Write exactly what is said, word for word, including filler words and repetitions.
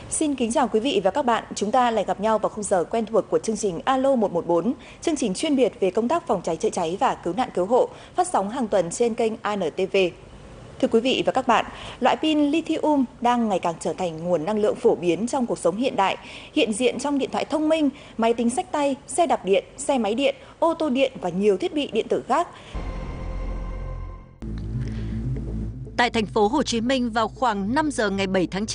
Xin kính chào quý vị và các bạn. Chúng ta lại gặp nhau vào khung giờ quen thuộc của chương trình Alo một một bốn, chương trình chuyên biệt về công tác phòng cháy chữa cháy và cứu nạn cứu hộ, phát sóng hàng tuần trên kênh a en tê vê. Thưa quý vị và các bạn, loại pin lithium đang ngày càng trở thành nguồn năng lượng phổ biến trong cuộc sống hiện đại, hiện diện trong điện thoại thông minh, máy tính xách tay, xe đạp điện, xe máy điện, ô tô điện và nhiều thiết bị điện tử khác. Tại thành phố Hồ Chí Minh vào khoảng năm giờ ngày bảy tháng chín,